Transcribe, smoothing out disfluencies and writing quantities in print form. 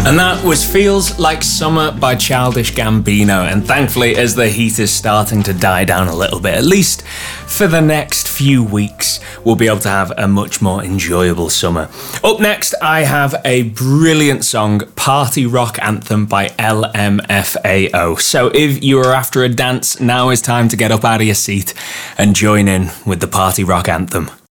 And that was Feels Like Summer by Childish Gambino. And thankfully, as the heat is starting to die down a little bit, at least for the next few weeks, we'll be able to have a much more enjoyable summer. Up next, I have a brilliant song, Party Rock Anthem by LMFAO. So if you are after a dance, now is time to get up out of your seat and join in with the Party Rock Anthem.